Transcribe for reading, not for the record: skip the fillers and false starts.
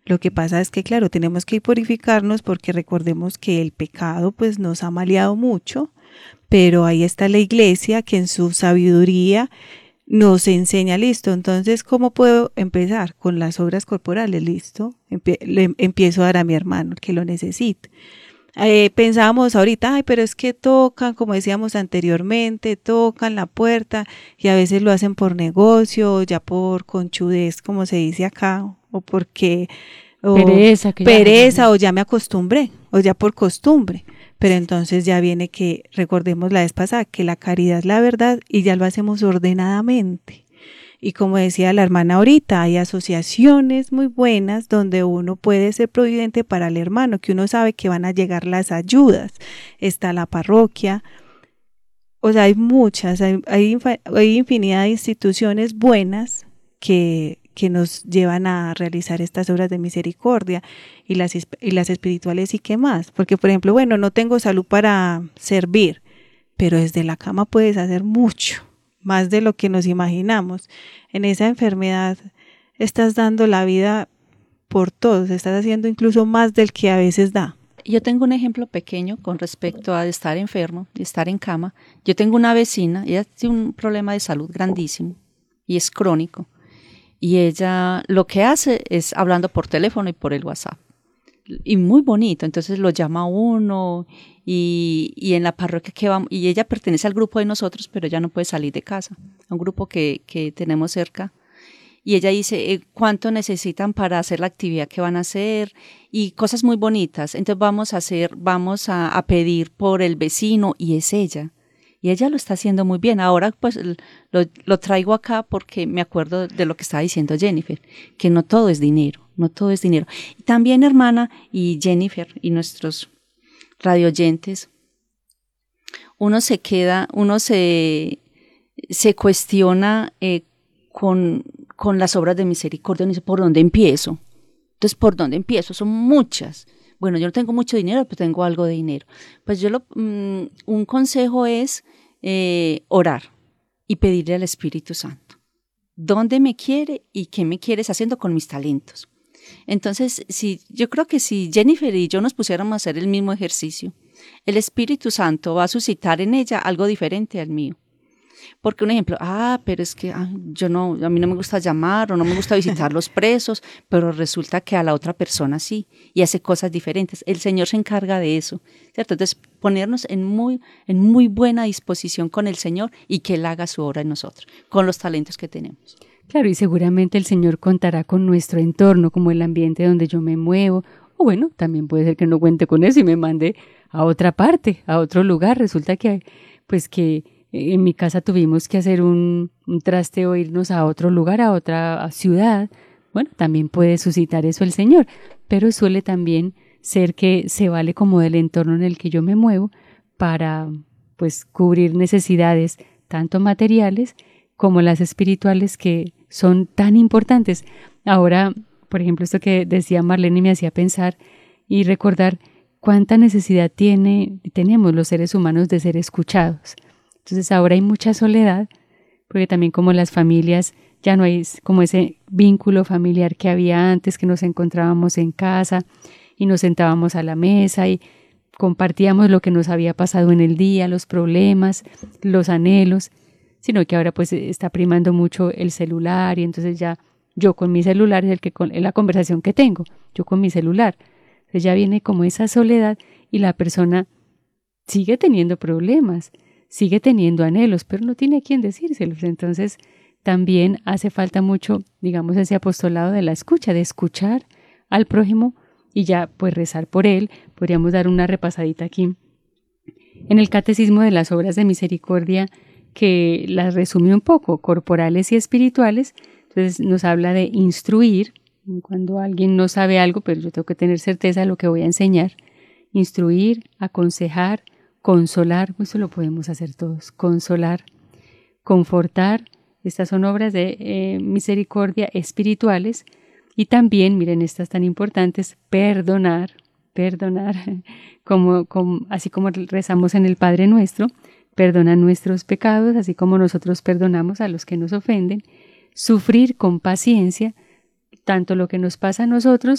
Lo que pasa es que, claro, tenemos que purificarnos porque recordemos que el pecado pues nos ha maleado mucho, pero ahí está la iglesia que en su sabiduría nos enseña, listo, entonces, ¿cómo puedo empezar? Con las obras corporales, listo, le empiezo a dar a mi hermano que lo necesite. Pensábamos ahorita, ay, pero es que tocan, como decíamos anteriormente, tocan la puerta y a veces lo hacen por negocio, o ya por conchudez, como se dice acá, o porque, o Pereza, que pereza, o ya me acostumbré, o ya por costumbre. Pero entonces ya viene que, recordemos la vez pasada, que la caridad es la verdad y ya lo hacemos ordenadamente. Y como decía la hermana ahorita, hay asociaciones muy buenas donde uno puede ser providente para el hermano, que uno sabe que van a llegar las ayudas. Está la parroquia, o sea, hay muchas, hay infinidad de instituciones buenas que nos llevan a realizar estas obras de misericordia y las espirituales y qué más. Porque, por ejemplo, bueno, no tengo salud para servir, pero desde la cama puedes hacer mucho más de lo que nos imaginamos. En esa enfermedad estás dando la vida por todos, estás haciendo incluso más del que a veces da. Yo tengo un ejemplo pequeño con respecto a estar enfermo y estar en cama. Yo tengo una vecina, ella tiene un problema de salud grandísimo y es crónico. Y ella lo que hace es hablando por teléfono y por el WhatsApp. Y muy bonito, entonces lo llama a uno y en la parroquia que vamos, y ella pertenece al grupo de nosotros, pero ella no puede salir de casa, a un grupo que tenemos cerca. Y ella dice cuánto necesitan para hacer la actividad que van a hacer y cosas muy bonitas. Entonces vamos a pedir por el vecino y es ella. Y ella lo está haciendo muy bien. Ahora pues lo traigo acá porque me acuerdo de lo que estaba diciendo Jennifer, que no todo es dinero, no todo es dinero. Y también, hermana, y Jennifer y nuestros radioyentes, uno se cuestiona con las obras de misericordia, uno dice, ¿por dónde empiezo? Entonces, ¿por dónde empiezo? Son muchas. Bueno, yo no tengo mucho dinero, pero tengo algo de dinero. Pues un consejo es orar y pedirle al Espíritu Santo. ¿Dónde me quiere y qué me quieres haciendo con mis talentos? Entonces, yo creo que si Jennifer y yo nos pusiéramos a hacer el mismo ejercicio, el Espíritu Santo va a suscitar en ella algo diferente al mío. Porque un ejemplo, pero es que a mí no me gusta llamar o no me gusta visitar los presos, pero resulta que a la otra persona sí, y hace cosas diferentes. El Señor se encarga de eso, ¿cierto? Entonces, ponernos en muy buena disposición con el Señor y que Él haga su obra en nosotros, con los talentos que tenemos. Claro, y seguramente el Señor contará con nuestro entorno, como el ambiente donde yo me muevo, o bueno, también puede ser que no cuente con eso y me mande a otra parte, a otro lugar. Resulta que en mi casa tuvimos que hacer un trasteo, irnos a otro lugar, a otra ciudad. Bueno, también puede suscitar eso el Señor, pero suele también ser que se vale como del entorno en el que yo me muevo para pues cubrir necesidades tanto materiales como las espirituales que son tan importantes. Ahora, por ejemplo, esto que decía Marlene me hacía pensar y recordar cuánta necesidad tenemos los seres humanos de ser escuchados. Entonces ahora hay mucha soledad, porque también como las familias ya no hay como ese vínculo familiar que había antes, que nos encontrábamos en casa y nos sentábamos a la mesa y compartíamos lo que nos había pasado en el día, los problemas, los anhelos, sino que ahora pues está primando mucho el celular y entonces ya yo con mi celular es la conversación que tengo, yo con mi celular. Entonces ya viene como esa soledad y la persona sigue teniendo problemas, sigue teniendo anhelos, pero no tiene a quién decírselos. Entonces también hace falta mucho, digamos, ese apostolado de la escucha, de escuchar al prójimo y ya pues rezar por él. Podríamos dar una repasadita aquí en el Catecismo de las Obras de Misericordia, que las resume un poco, corporales y espirituales. Entonces nos habla de instruir, cuando alguien no sabe algo, pero yo tengo que tener certeza de lo que voy a enseñar. Instruir, aconsejar, consolar, eso lo podemos hacer todos, consolar, confortar. Estas son obras de misericordia espirituales. Y también, miren, estas tan importantes, perdonar, así como rezamos en el Padre Nuestro, perdona nuestros pecados, así como nosotros perdonamos a los que nos ofenden, sufrir con paciencia tanto lo que nos pasa a nosotros